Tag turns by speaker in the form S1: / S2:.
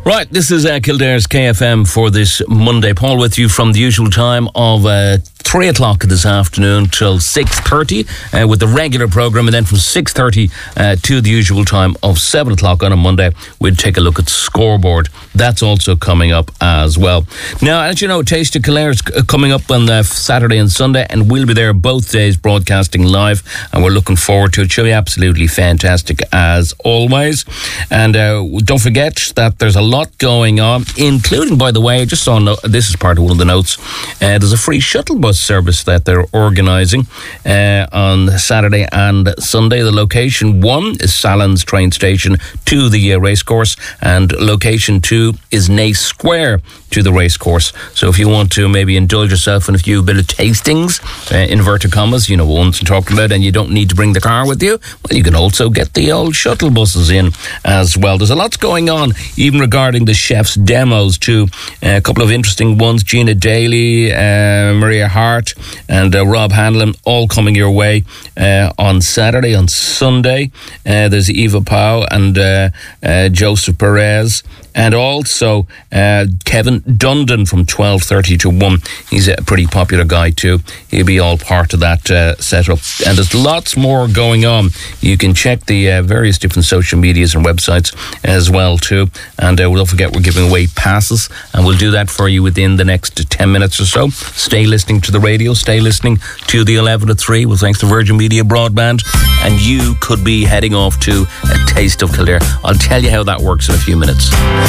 S1: Right, this is Kildare's KFM for this Monday. Paul with you from the usual time of 3 o'clock this afternoon till 6:30 with the regular programme, and then from 6:30 to the usual time of 7 o'clock on a Monday, we'll take a look at Scoreboard. That's also coming up as well. Now, as you know, Taste of Kildare is coming up on Saturday and Sunday, and we'll be there both days broadcasting live, and we're looking forward to it. It should be absolutely fantastic as always. And don't forget that there's a lot going on, including, by the way, just on this is part of one of the notes, there's a free shuttle bus service that they're organising on Saturday and Sunday. The location 1 is Sallins train station to the racecourse, and location 2 is Naas Square to the racecourse. So if you want to maybe indulge yourself in a few bit of tastings, inverted commas, you know what I'm talking about, and you don't need to bring the car with you, well, you can also get the old shuttle buses in as well. There's a lot going on, even regarding the chef's demos too. A couple of interesting ones. Gina Daly, Maria Hart and Rob Hanlon, all coming your way on Saturday. On Sunday, there's Eva Pau and Joseph Perez, and also Kevin Dundon from 12:30 to 1. He's a pretty popular guy too. He'll be all part of that setup. And there's lots more going on. You can check the various different social medias and websites as well too. And don't forget, we're giving away passes, and we'll do that for you within the next 10 minutes or so. Stay listening to the radio. Stay listening to the 11 to 3 with thanks to Virgin Media Broadband. And you could be heading off to a Taste of Kildare. I'll tell you how that works in a few minutes.